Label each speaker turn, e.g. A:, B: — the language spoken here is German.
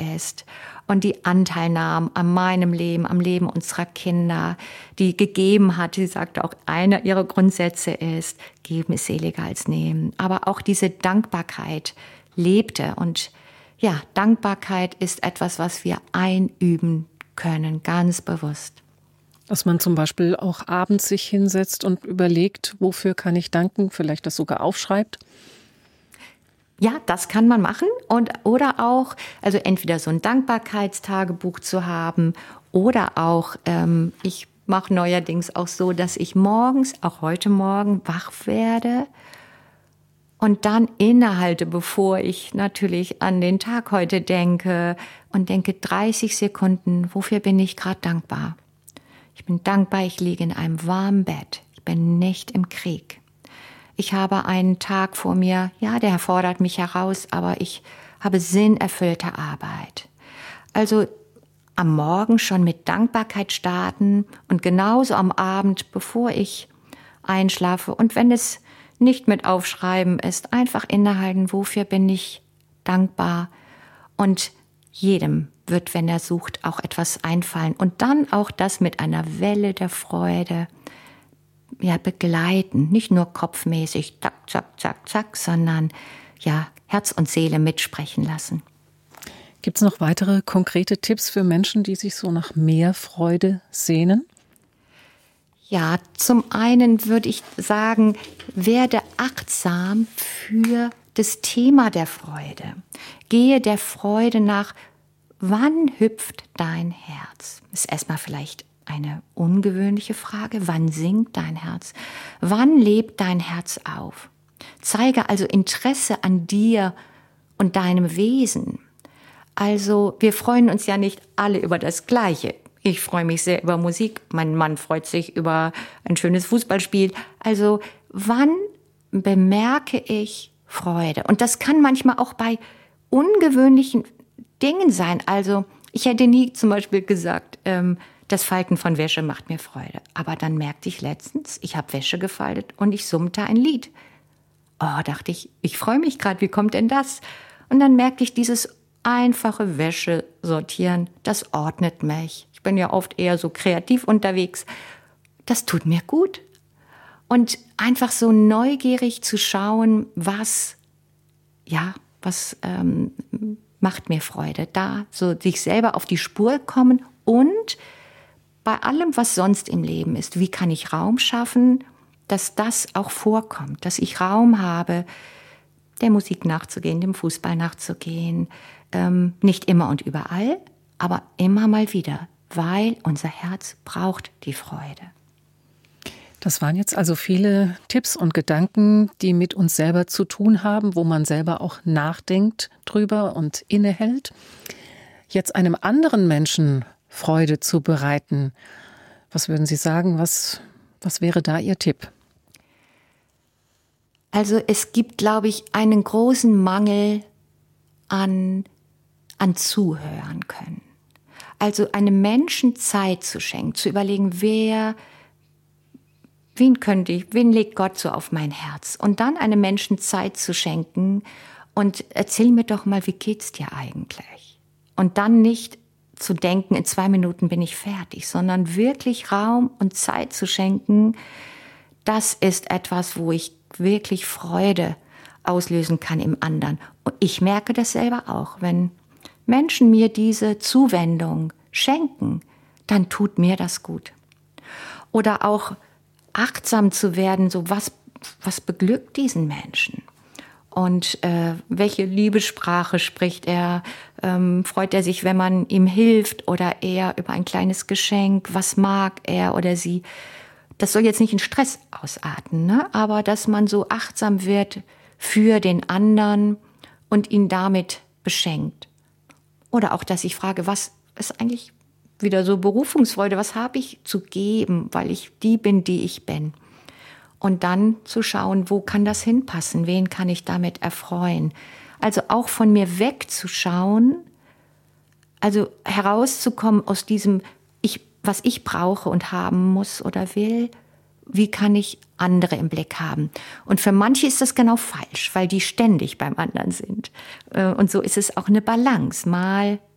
A: ist und die Anteilnahmen an meinem Leben, am Leben unserer Kinder, die gegeben hat. Sie sagte auch, einer ihrer Grundsätze ist, geben ist seliger als nehmen. Aber auch diese Dankbarkeit lebte. Und ja, Dankbarkeit ist etwas, was wir einüben können, ganz bewusst.
B: Dass man zum Beispiel auch abends sich hinsetzt und überlegt, wofür kann ich danken, vielleicht das sogar aufschreibt?
A: Ja, das kann man machen oder auch, also entweder so ein Dankbarkeitstagebuch zu haben oder auch, ich mache neuerdings auch so, dass ich morgens, auch heute Morgen, wach werde und dann innehalte, bevor ich natürlich an den Tag heute denke und denke 30 Sekunden, wofür bin ich gerade dankbar? Ich bin dankbar, ich liege in einem warmen Bett. Ich bin nicht im Krieg. Ich habe einen Tag vor mir, ja, der fordert mich heraus, aber ich habe sinnerfüllte Arbeit. Also am Morgen schon mit Dankbarkeit starten und genauso am Abend, bevor ich einschlafe. Und wenn es nicht mit Aufschreiben ist, einfach innehalten, wofür bin ich dankbar. Und jedem wird, wenn er sucht, auch etwas einfallen. Und dann auch das mit einer Welle der Freude begleiten. Nicht nur kopfmäßig, zack, zack, zack, zack, sondern ja, Herz und Seele mitsprechen lassen.
B: Gibt es noch weitere konkrete Tipps für Menschen, die sich so nach mehr Freude sehnen?
A: Ja, zum einen würde ich sagen, werde achtsam für das Thema der Freude. Gehe der Freude nach, wann hüpft dein Herz? Das ist erstmal vielleicht eine ungewöhnliche Frage. Wann singt dein Herz? Wann lebt dein Herz auf? Zeige also Interesse an dir und deinem Wesen. Also wir freuen uns ja nicht alle über das Gleiche. Ich freue mich sehr über Musik. Mein Mann freut sich über ein schönes Fußballspiel. Also wann bemerke ich Freude? Und das kann manchmal auch bei ungewöhnlichen Dingen sein. Also ich hätte nie zum Beispiel gesagt, das Falten von Wäsche macht mir Freude. Aber dann merkte ich letztens, ich habe Wäsche gefaltet und ich summte ein Lied. Oh, dachte ich freue mich gerade, wie kommt denn das? Und dann merkte ich, dieses einfache Wäsche sortieren, das ordnet mich. Ich bin ja oft eher so kreativ unterwegs. Das tut mir gut. Und einfach so neugierig zu schauen, was macht mir Freude. Da so sich selber auf die Spur kommen und bei allem, was sonst im Leben ist, wie kann ich Raum schaffen, dass das auch vorkommt, dass ich Raum habe, der Musik nachzugehen, dem Fußball nachzugehen, nicht immer und überall, aber immer mal wieder, weil unser Herz braucht die Freude.
B: Das waren jetzt also viele Tipps und Gedanken, die mit uns selber zu tun haben, wo man selber auch nachdenkt drüber und innehält. Jetzt einem anderen Menschen Freude zu bereiten. Was würden Sie sagen, was wäre da Ihr Tipp?
A: Also es gibt, glaube ich, einen großen Mangel an Zuhören können. Also einem Menschen Zeit zu schenken, zu überlegen, wen legt Gott so auf mein Herz? Und dann einem Menschen Zeit zu schenken und erzähl mir doch mal, wie geht's dir eigentlich? Und dann nicht zu denken, in 2 Minuten bin ich fertig, sondern wirklich Raum und Zeit zu schenken, das ist etwas, wo ich wirklich Freude auslösen kann im anderen. Und ich merke das selber auch, wenn Menschen mir diese Zuwendung schenken, dann tut mir das gut. Oder auch achtsam zu werden, so was beglückt diesen Menschen? Und welche Liebessprache spricht er? Freut er sich, wenn man ihm hilft oder eher über ein kleines Geschenk? Was mag er oder sie? Das soll jetzt nicht in Stress ausarten, ne? Aber dass man so achtsam wird für den anderen und ihn damit beschenkt. Oder auch, dass ich frage, was ist eigentlich wieder so Berufungsfreude? Was habe ich zu geben, weil ich die bin, die ich bin? Und dann zu schauen, wo kann das hinpassen? Wen kann ich damit erfreuen? Also auch von mir wegzuschauen, also herauszukommen aus diesem, was ich brauche und haben muss oder will, wie kann ich andere im Blick haben? Und für manche ist das genau falsch, weil die ständig beim anderen sind. Und so ist es auch eine Balance. Mal